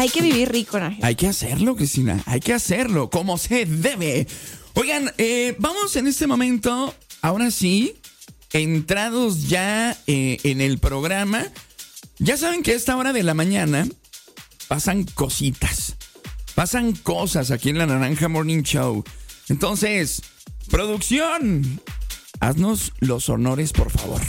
Hay que vivir rico, ¿no? Hay que hacerlo, Cristina. Hay que hacerlo como se debe. Oigan, vamos en este momento, ahora sí, entrados ya en el programa. Ya saben que a esta hora de la mañana pasan cositas. Pasan cosas aquí en la Naranja Morning Show. Entonces, producción, haznos los honores, por favor.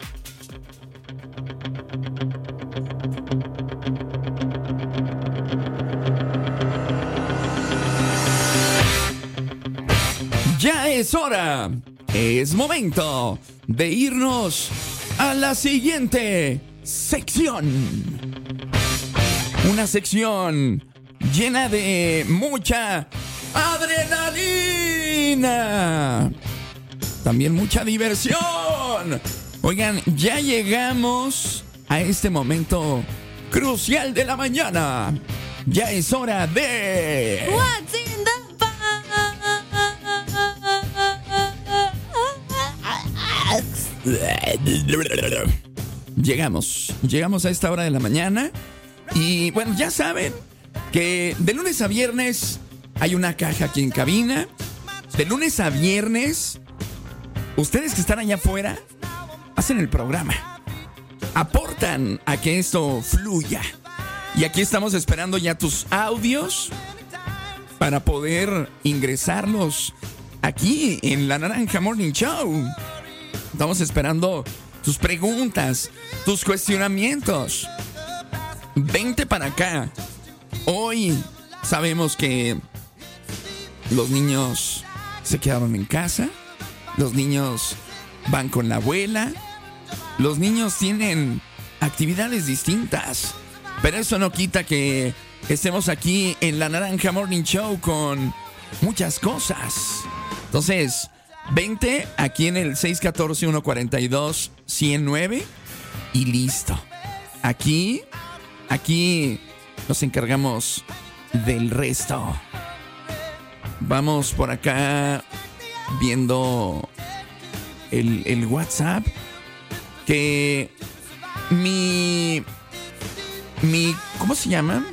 Ya es hora, es momento de irnos a la siguiente sección. Una sección llena de mucha adrenalina. También mucha diversión. Oigan, ya llegamos a este momento crucial de la mañana. Ya es hora de... What's in the Llegamos a esta hora de la mañana. Y bueno, ya saben que de lunes a viernes hay una caja aquí en cabina. De lunes a viernes, ustedes que están allá afuera hacen el programa, aportan a que esto fluya. Y aquí estamos esperando ya tus audios para poder ingresarlos aquí en la Naranja Morning Show. Estamos esperando tus preguntas, tus cuestionamientos. Vente para acá. Hoy sabemos que los niños se quedaron en casa. Los niños van con la abuela. Los niños tienen actividades distintas. Pero eso no quita que estemos aquí en la Naranja Morning Show con muchas cosas. Entonces, vente aquí en el 614-142-109 y listo. Aquí nos encargamos del resto. Vamos por acá viendo el WhatsApp. Que mi ¿cómo se llama?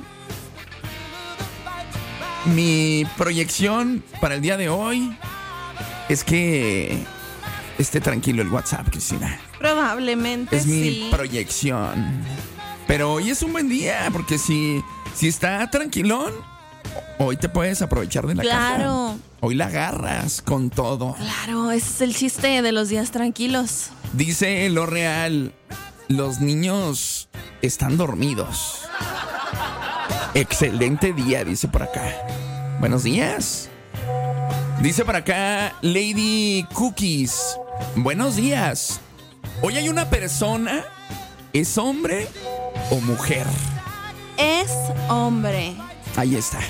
Mi proyección para el día de hoy es que esté tranquilo el WhatsApp, Cristina. Probablemente es mi sí. proyección. Pero hoy es un buen día, porque si está tranquilón, hoy te puedes aprovechar de la caja. Hoy la agarras con todo. Claro, ese es el chiste de los días tranquilos. Dice lo real, los niños están dormidos. Excelente día, dice por acá. Buenos días. Dice por acá Lady Cookies. Buenos días. Hoy hay una persona. ¿Es hombre o mujer? Es hombre. Ahí está.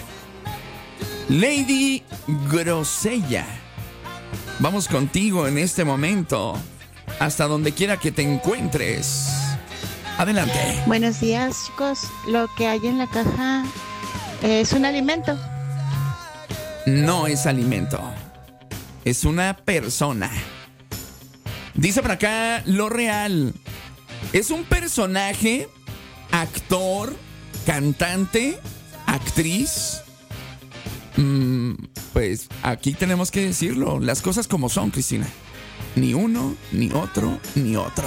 Lady Grosella. Vamos contigo en este momento. Hasta donde quiera que te encuentres. Adelante. Buenos días, chicos. Lo que hay en la caja es un alimento. No es alimento. Es una persona. Dice por acá lo real. Es un personaje, actor, cantante, actriz. Pues aquí tenemos que decirlo. Las cosas como son, Cristina. Ni uno, ni otro, ni otro.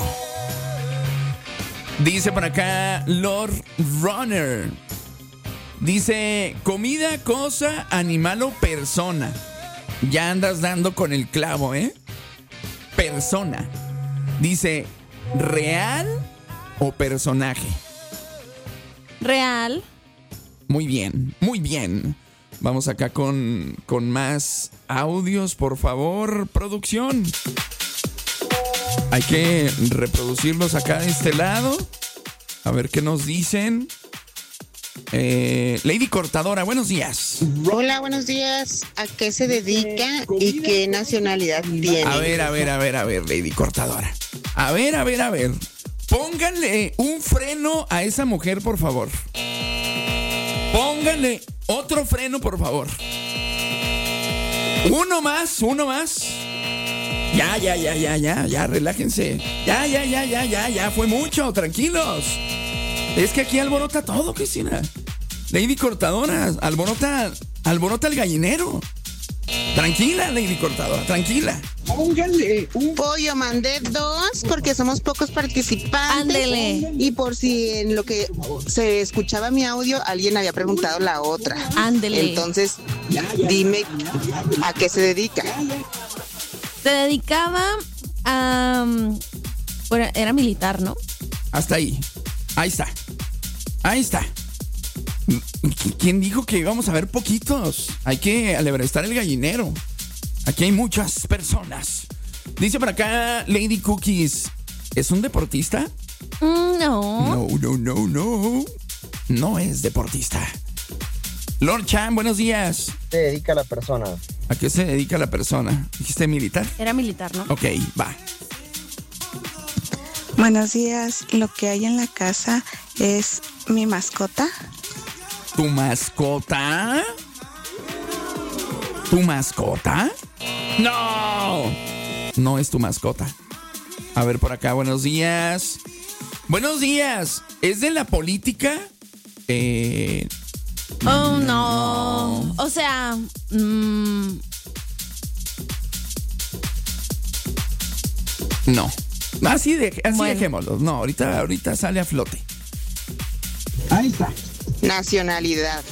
Dice por acá Lord Runner. Dice, comida, cosa, animal o persona. Ya andas dando con el clavo, ¿eh? Persona. Dice, ¿real o personaje? Real. Muy bien, muy bien. Vamos acá con más audios, por favor, producción. Hay que reproducirlos acá de este lado. A ver qué nos dicen. Lady Cortadora, buenos días. Hola, buenos días. ¿A qué se dedica y qué nacionalidad tiene? A ver, Lady Cortadora. A ver. Pónganle un freno a esa mujer, por favor. Pónganle otro freno, por favor. Uno más. Ya, relájense. Ya, fue mucho, tranquilos. Es que aquí alborota todo, Cristina. Lady Cortadora, alborota al gallinero. Tranquila, Lady Cortadora, tranquila. Póngale un pollo, mandé 2 porque somos pocos participantes. Ándele. Y por si en lo que se escuchaba mi audio, alguien había preguntado la otra. Ándele. Entonces, dime a qué se dedica. Se dedicaba a... Bueno, era militar, ¿no? Hasta ahí. Ahí está. ¿Quién dijo que íbamos a ver poquitos? Hay que alebrestar el gallinero. Aquí hay muchas personas. Dice por acá Lady Cookies, ¿es un deportista? No. No. No es deportista. Lord Chan, buenos días. Se dedica la persona. ¿A qué se dedica la persona? ¿Dijiste militar? Era militar, ¿no? Ok, va. Buenos días, lo que hay en la casa es mi mascota. ¿Tu mascota? ¿Tu mascota? ¡No! No es tu mascota. A ver, por acá, buenos días. Buenos días. ¿Es de la política? Oh, no. O sea... No. Así Bueno. dejémoslo. No, ahorita sale a flote. Ahí está. Nacionalidad.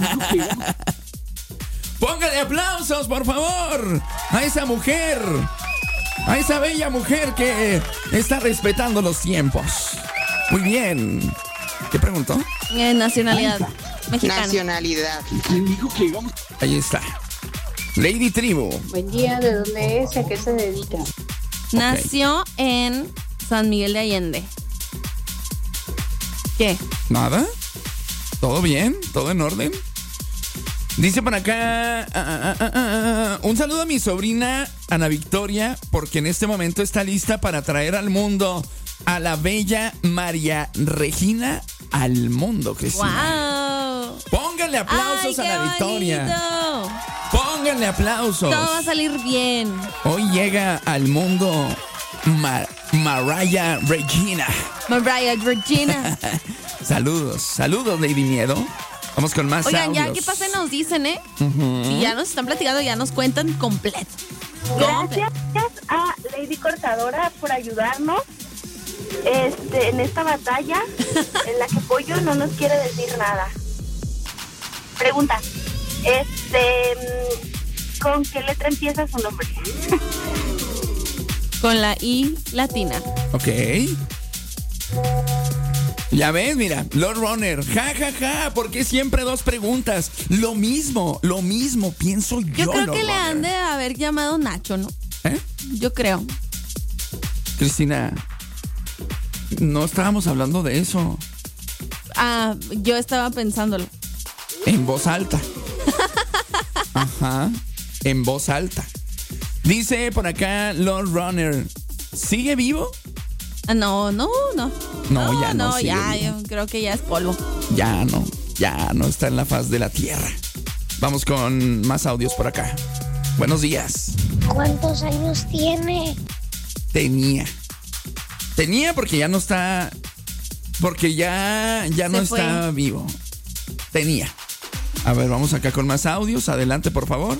Póngale aplausos, por favor, a esa mujer, a esa bella mujer que está respetando los tiempos. Muy bien. ¿Qué preguntó? Nacionalidad mexicana. Nacionalidad. Ahí está. Lady Tribu. Buen día, ¿de dónde es? ¿A qué se dedica? Nació en San Miguel de Allende. ¿Qué? ¿Nada? ¿Todo bien? ¿Todo en orden? Dice por acá, un saludo a mi sobrina Ana Victoria, porque en este momento está lista para traer al mundo a la bella María Regina al mundo, Cristina. ¡Wow! Pónganle aplausos ¡Ay, a Ana qué Victoria. bonito! Pónganle aplausos. Todo va a salir bien. Hoy llega al mundo Mariah Regina. Mariah Regina. Saludos, Lady Miedo. Vamos con más Oigan, audios. ya qué pasa nos dicen, ¿eh? Si ya nos están platicando, ya nos cuentan completo. Gracias a Lady Cortadora por ayudarnos en esta batalla en la que Pollo no nos quiere decir nada. Pregunta, ¿con qué letra empieza su nombre? Con la I latina. Ok. Ya ves, mira, Lord Runner, ¿por qué siempre 2 preguntas? Lo mismo, pienso yo. Yo creo Lord que le Runner. han de haber llamado Nacho, ¿no? ¿Eh? Yo creo. Cristina, no estábamos hablando de eso. Ah, yo estaba pensándolo. En voz alta. Ajá, en voz alta. Dice por acá Lord Runner, ¿sigue vivo? Ah, no. No, ya no sigue ya, vivo. yo creo que ya es polvo. Ya no está en la faz de la tierra. Vamos con más audios por acá. Buenos días. ¿Cuántos años tiene? Tenía porque ya no está. Porque ya no Se fue. está vivo. Tenía. A ver, vamos acá con más audios. Adelante, por favor.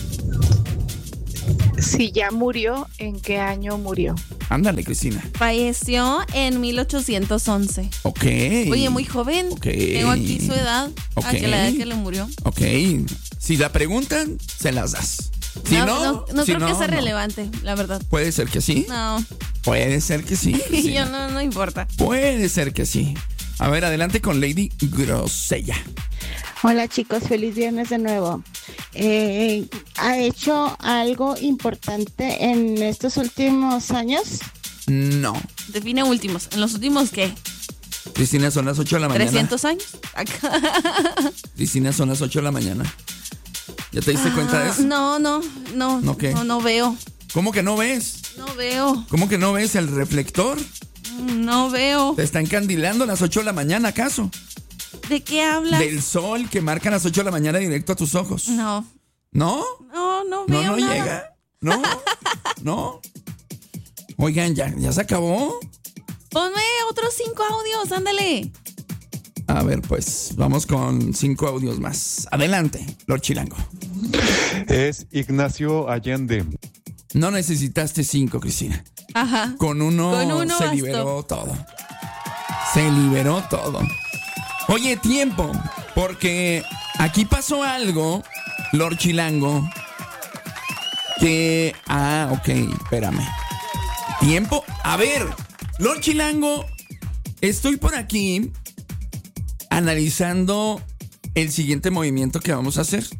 Si ya murió, ¿en qué año murió? Ándale, Cristina. Falleció en 1811. Ok. Oye, muy joven. Ok. Tengo aquí su edad. Ok. A que la edad que le murió. Ok. Si la preguntan, se las das. Si no si creo que sea no. relevante, la verdad. Puede ser que sí. No. Puede ser que sí. Yo Cristina. no importa. Puede ser que sí. A ver, adelante con Lady Grosella. Hola chicos, feliz viernes de nuevo. ¿Ha hecho algo importante en estos últimos años? No. Define últimos. ¿En los últimos qué? Cristina, son las 8 de la mañana. 300 años. Acá. Cristina, son las 8 de la mañana. ¿Ya te diste cuenta de eso? No. ¿No qué? No veo. ¿Cómo que no ves? No veo. ¿Cómo que no ves el reflector? No veo. ¿Te está encandilando a las 8 de la mañana, acaso? ¿De qué hablas? Del sol que marca a las 8 de la mañana directo a tus ojos. No. ¿No? No veo No nada. llega. No. Oigan, ya se acabó. Ponme otros 5 audios, ándale. A ver, pues, vamos con 5 audios más. Adelante, Lord Chilango. Es Ignacio Allende. No necesitaste 5, Cristina. Ajá. Con uno se bastó. liberó todo. Se liberó todo. Oye, tiempo, porque aquí pasó algo, Lord Chilango, que... ok, espérame. Tiempo. A ver, Lord Chilango, estoy por aquí analizando el siguiente movimiento que vamos a hacer.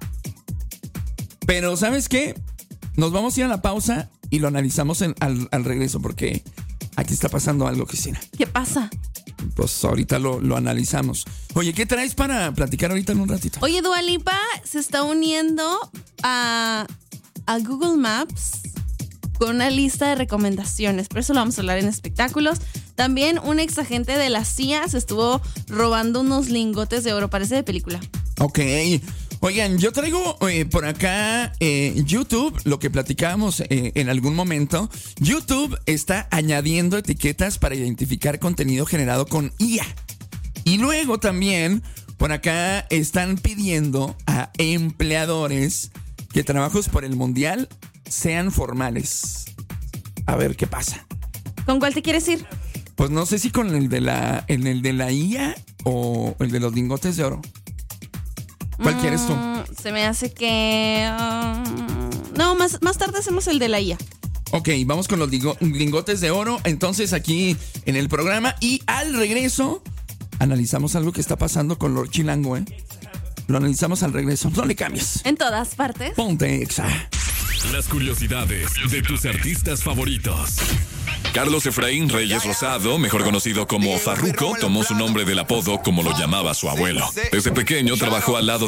Pero, ¿sabes qué? Nos vamos a ir a la pausa y lo analizamos al regreso, porque aquí está pasando algo, Cristina. ¿Qué pasa? Pues ahorita lo analizamos. Oye, ¿qué traes para platicar ahorita en un ratito? Oye, Dua Lipa se está uniendo a Google Maps con una lista de recomendaciones. Por eso lo vamos a hablar en espectáculos. También un ex agente de la CIA se estuvo robando unos lingotes de oro. Parece de película. Ok. Oigan, yo traigo por acá YouTube, lo que platicábamos en algún momento. YouTube está añadiendo etiquetas para identificar contenido generado con IA. Y luego también por acá están pidiendo a empleadores que trabajos por el mundial sean formales. A ver qué pasa. ¿Con cuál te quieres ir? Pues no sé si con el de la IA o el de los lingotes de oro. ¿Cuál quieres tú? Se me hace que... no, más tarde hacemos el de la IA. Ok, vamos con los lingotes de oro. Entonces aquí en el programa. Y al regreso analizamos algo que está pasando con Lord Chilango, Lo analizamos al regreso. No le cambies. En todas partes. Ponte Exa. Las curiosidades de tus artistas favoritos. Carlos Efraín Reyes Rosado, mejor conocido como Farruko, tomó su nombre del apodo como lo llamaba su abuelo. Desde pequeño trabajó al lado